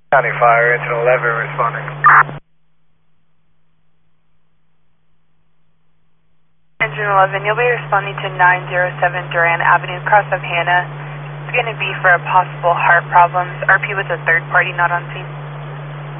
County Fire, engine 11 responding. Engine 11, you'll be responding to 907 Duran Avenue, cross of Hannah. It's going to be for a possible heart problems. RP with a third party not on scene.